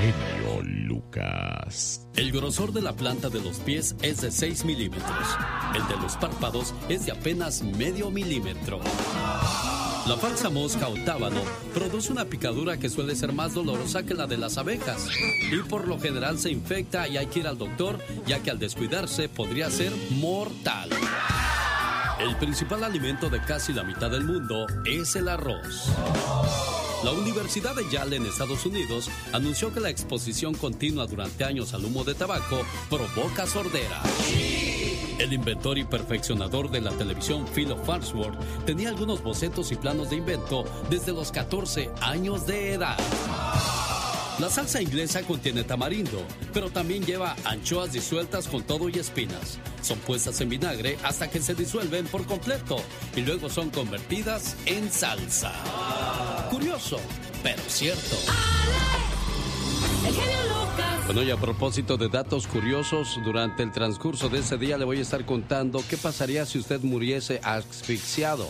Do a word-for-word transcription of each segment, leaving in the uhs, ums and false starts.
genio Lucas. El grosor de la planta de los pies es de seis milímetros. El de los párpados es de apenas medio milímetro. La falsa mosca o tábano produce una picadura que suele ser más dolorosa que la de las abejas y por lo general se infecta y hay que ir al doctor, ya que al descuidarse podría ser mortal. El principal alimento de casi la mitad del mundo es el arroz. La Universidad de Yale en Estados Unidos anunció que la exposición continua durante años al humo de tabaco provoca sordera. El inventor y perfeccionador de la televisión Philo Farnsworth tenía algunos bocetos y planos de invento desde los catorce años de edad. La salsa inglesa contiene tamarindo, pero también lleva anchoas disueltas con todo y espinas. Son puestas en vinagre hasta que se disuelven por completo y luego son convertidas en salsa. Curioso, pero cierto. Bueno, y a propósito de datos curiosos, durante el transcurso de ese día le voy a estar contando qué pasaría si usted muriese asfixiado,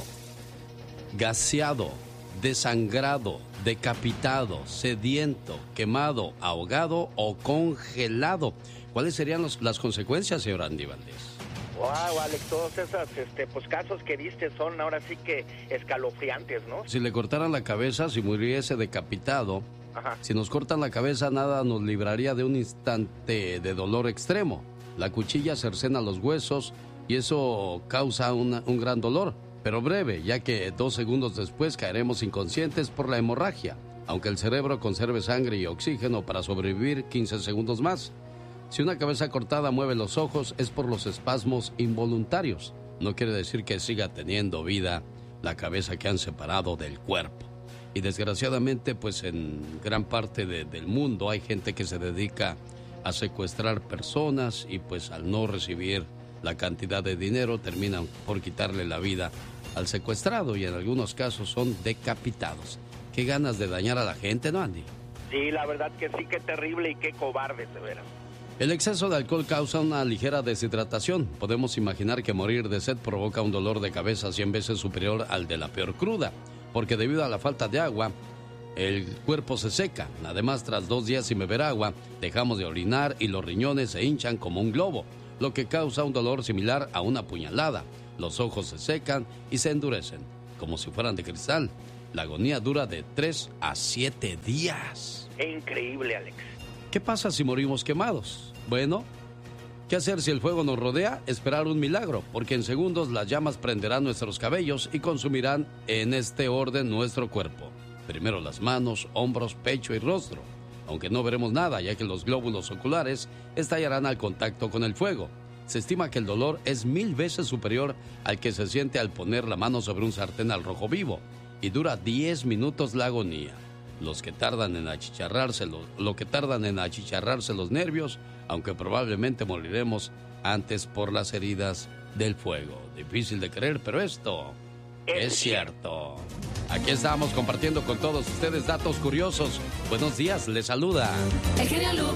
gaseado, desangrado, decapitado, sediento, quemado, ahogado o congelado. ¿Cuáles serían los, las consecuencias, señor Andy Valdés? Wow, Alex, todos esos este, pues, casos que diste son ahora sí que escalofriantes, ¿no? Si le cortaran la cabeza, si muriese decapitado, ajá, si nos cortan la cabeza, nada nos libraría de un instante de dolor extremo. La cuchilla cercena los huesos y eso causa una, un gran dolor, pero breve, ya que dos segundos después caeremos inconscientes por la hemorragia, aunque el cerebro conserve sangre y oxígeno para sobrevivir quince segundos más. Si una cabeza cortada mueve los ojos es por los espasmos involuntarios. No quiere decir que siga teniendo vida la cabeza que han separado del cuerpo. Y desgraciadamente, pues en gran parte de, del mundo hay gente que se dedica a secuestrar personas y pues al no recibir la cantidad de dinero terminan por quitarle la vida al secuestrado y en algunos casos son decapitados. Qué ganas de dañar a la gente, ¿no, Andy? Sí, la verdad que sí, qué terrible y qué cobarde, de veras. El exceso de alcohol causa una ligera deshidratación. Podemos imaginar que morir de sed provoca un dolor de cabeza cien veces superior al de la peor cruda, porque debido a la falta de agua, el cuerpo se seca. Además, tras dos días sin beber agua, dejamos de orinar y los riñones se hinchan como un globo, lo que causa un dolor similar a una puñalada. Los ojos se secan y se endurecen, como si fueran de cristal. La agonía dura de tres a siete días. Es increíble, Alex. ¿Qué pasa si morimos quemados? Bueno, ¿qué hacer si el fuego nos rodea? Esperar un milagro, porque en segundos las llamas prenderán nuestros cabellos y consumirán en este orden nuestro cuerpo. Primero las manos, hombros, pecho y rostro. Aunque no veremos nada, ya que los glóbulos oculares estallarán al contacto con el fuego. Se estima que el dolor es mil veces superior al que se siente al poner la mano sobre un sartén al rojo vivo, y dura diez minutos la agonía. Los que tardan en achicharrarse, lo, lo que tardan en achicharrarse los nervios, aunque probablemente moriremos antes por las heridas del fuego. Difícil de creer, pero esto es, es cierto. Aquí estamos compartiendo con todos ustedes datos curiosos. Buenos días, les saluda el genio Lucas.